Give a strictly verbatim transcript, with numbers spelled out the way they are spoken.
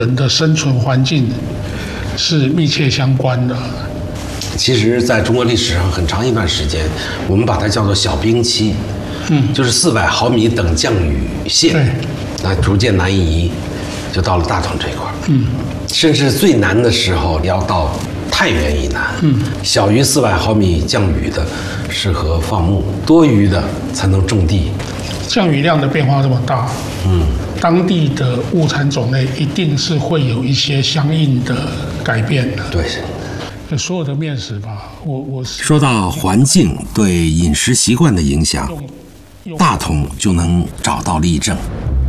人的生存环境是密切相关的。 其实，在中国历史上很长一段时间，我们把它叫做小冰期，嗯，就是四百毫米等降雨线，那逐渐南移，就到了大同这一块，嗯，甚至最南的时候要到太原以南，嗯，小于四百毫米降雨的适合放牧，多余的才能种地。 降雨量的变化这么大，嗯，当地的物产种类一定是会有一些相应的改变的。 对。 所有的面食吧，我我说到环境对饮食习惯的影响，大同就能找到例证。